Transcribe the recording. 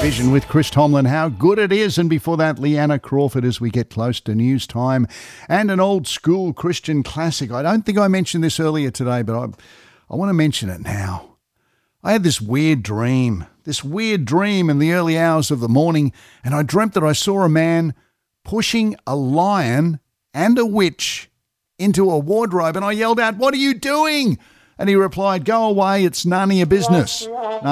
Vision with Chris Tomlin, how good it is. And before that, Leanna Crawford as we get close to news time. And an old school Christian classic. I don't think I mentioned this earlier today, but I want to mention it now. I had this weird dream in the early hours of the morning, and I dreamt that I saw a man pushing a lion and a witch into a wardrobe, and I yelled out, "What are you doing?" And he replied, "Go away, it's none of your business."